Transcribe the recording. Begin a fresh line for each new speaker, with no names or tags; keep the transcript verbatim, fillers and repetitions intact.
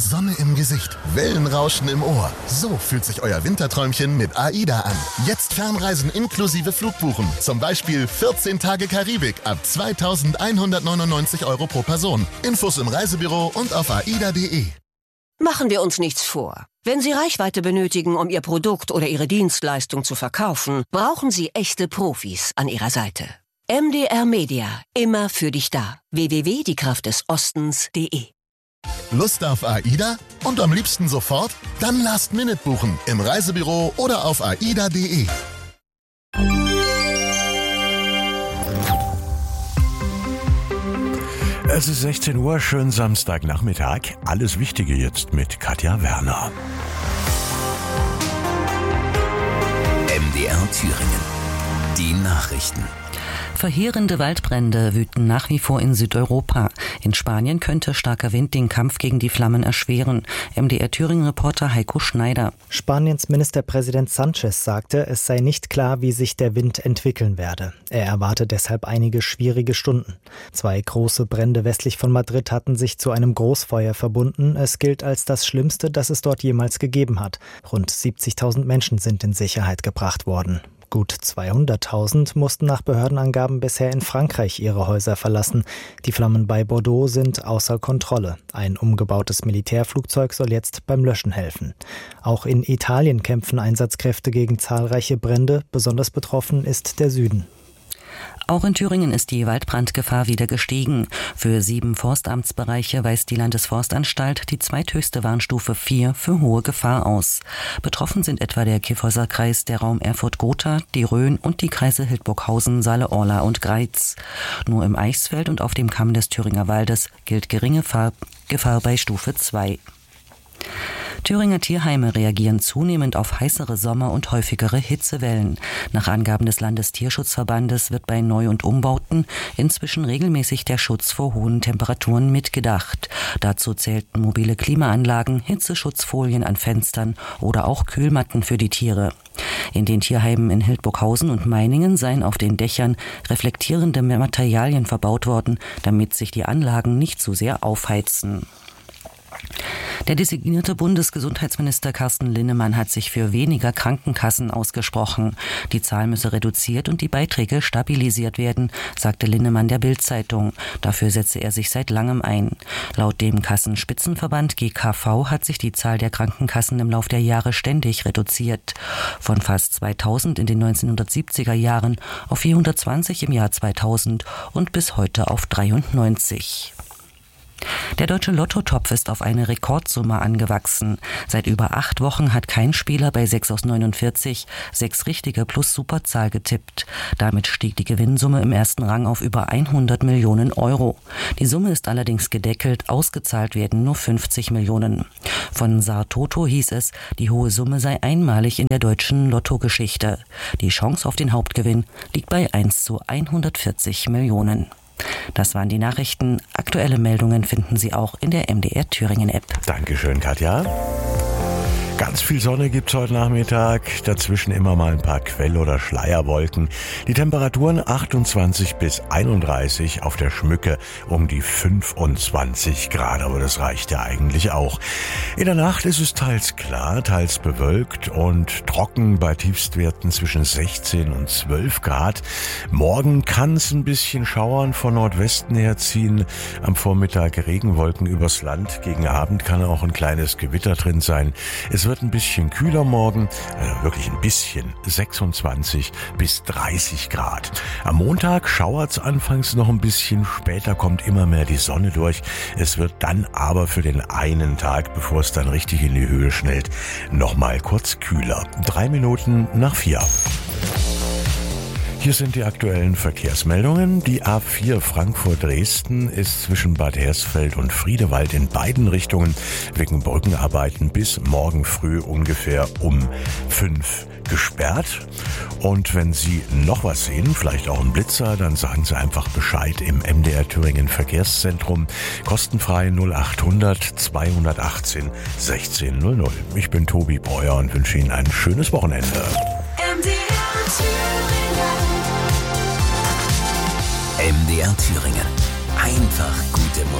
Sonne im Gesicht, Wellenrauschen im Ohr. So fühlt sich euer Winterträumchen mit AIDA an. Jetzt Fernreisen inklusive Flugbuchen. Zum Beispiel vierzehn Tage Karibik ab zweitausendeinhundertneunundneunzig Euro pro Person. Infos im Reisebüro und auf aida punkt de.
Machen wir uns nichts vor. Wenn Sie Reichweite benötigen, um Ihr Produkt oder Ihre Dienstleistung zu verkaufen, brauchen Sie echte Profis an Ihrer Seite. M D R Media, immer für dich da. w w w punkt die kraft des ostens punkt de.
Lust auf AIDA? Und am liebsten sofort? Dann Last Minute buchen im Reisebüro oder auf aida punkt de.
Es ist sechzehn Uhr, schönen Samstagnachmittag. Alles Wichtige jetzt mit Katja Werner.
M D R Thüringen. Die Nachrichten.
Verheerende Waldbrände wüten nach wie vor in Südeuropa. In Spanien könnte starker Wind den Kampf gegen die Flammen erschweren. M D R Thüringen-Reporter Heiko Schneider.
Spaniens Ministerpräsident Sánchez sagte, es sei nicht klar, wie sich der Wind entwickeln werde. Er erwarte deshalb einige schwierige Stunden. Zwei große Brände westlich von Madrid hatten sich zu einem Großfeuer verbunden. Es gilt als das Schlimmste, das es dort jemals gegeben hat. Rund siebzigtausend Menschen sind in Sicherheit gebracht worden. Gut zweihunderttausend mussten nach Behördenangaben bisher in Frankreich ihre Häuser verlassen. Die Flammen bei Bordeaux sind außer Kontrolle. Ein umgebautes Militärflugzeug soll jetzt beim Löschen helfen. Auch in Italien kämpfen Einsatzkräfte gegen zahlreiche Brände. Besonders betroffen ist der Süden.
Auch in Thüringen ist die Waldbrandgefahr wieder gestiegen. Für sieben Forstamtsbereiche weist die Landesforstanstalt die zweithöchste Warnstufe vier für hohe Gefahr aus. Betroffen sind etwa der Kyffhäuser Kreis, der Raum Erfurt-Gotha, die Rhön und die Kreise Hildburghausen, Saale-Orla und Greiz. Nur im Eichsfeld und auf dem Kamm des Thüringer Waldes gilt geringe Gefahr bei Stufe zwei. Thüringer Tierheime reagieren zunehmend auf heißere Sommer und häufigere Hitzewellen. Nach Angaben des Landestierschutzverbandes wird bei Neu- und Umbauten inzwischen regelmäßig der Schutz vor hohen Temperaturen mitgedacht. Dazu zählten mobile Klimaanlagen, Hitzeschutzfolien an Fenstern oder auch Kühlmatten für die Tiere. In den Tierheimen in Hildburghausen und Meiningen seien auf den Dächern reflektierende Materialien verbaut worden, damit sich die Anlagen nicht zu sehr aufheizen. Der designierte Bundesgesundheitsminister Carsten Linnemann hat sich für weniger Krankenkassen ausgesprochen. Die Zahl müsse reduziert und die Beiträge stabilisiert werden, sagte Linnemann der Bild-Zeitung. Dafür setze er sich seit langem ein. Laut dem Kassenspitzenverband G K V hat sich die Zahl der Krankenkassen im Lauf der Jahre ständig reduziert. Von fast zweitausend in den neunzehnhundertsiebziger Jahren auf vierhundertzwanzig im Jahr zweitausend und bis heute auf dreiundneunzig. Der deutsche Lottotopf ist auf eine Rekordsumme angewachsen. Seit über acht Wochen hat kein Spieler bei sechs aus neunundvierzig sechs richtige plus Superzahl getippt. Damit stieg die Gewinnsumme im ersten Rang auf über hundert Millionen Euro. Die Summe ist allerdings gedeckelt, ausgezahlt werden nur fünfzig Millionen. Von Saar Toto hieß es, die hohe Summe sei einmalig in der deutschen Lottogeschichte. Die Chance auf den Hauptgewinn liegt bei eins zu hundertvierzig Millionen. Das waren die Nachrichten. Aktuelle Meldungen finden Sie auch in der M D R Thüringen App.
Dankeschön, Katja. Ganz viel Sonne gibt's heute Nachmittag, dazwischen immer mal ein paar Quell- oder Schleierwolken. Die Temperaturen achtundzwanzig bis einunddreißig, auf der Schmücke um die fünfundzwanzig Grad, aber das reicht ja eigentlich auch. In der Nacht ist es teils klar, teils bewölkt und trocken bei Tiefstwerten zwischen sechzehn und zwölf Grad. Morgen kann es ein bisschen schauern, von Nordwesten her ziehen am Vormittag Regenwolken übers Land. Gegen Abend kann auch ein kleines Gewitter drin sein. Es wird ein bisschen kühler morgen, also wirklich ein bisschen, sechsundzwanzig bis dreißig Grad. Am Montag schauert's anfangs noch ein bisschen, später kommt immer mehr die Sonne durch. Es wird dann aber für den einen Tag, bevor es dann richtig in die Höhe schnellt, nochmal kurz kühler. Drei Minuten nach vier. Hier sind die aktuellen Verkehrsmeldungen. Die A vier Frankfurt-Dresden ist zwischen Bad Hersfeld und Friedewald in beiden Richtungen wegen Brückenarbeiten bis morgen früh ungefähr um fünf gesperrt. Und wenn Sie noch was sehen, vielleicht auch einen Blitzer, dann sagen Sie einfach Bescheid im M D R Thüringen Verkehrszentrum. Kostenfrei null achthundert zweihundertachtzehn sechzehn null null. Ich bin Tobi Breuer und wünsche Ihnen ein schönes Wochenende.
M D R Thüringen. M D R Thüringen. Einfach gute Musik.